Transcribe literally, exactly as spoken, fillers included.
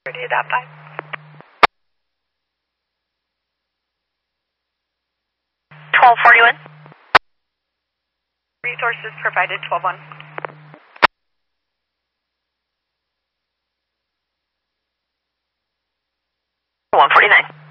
Ready to that by. twelve forty-one. Resources provided, twelve one. one forty-nine.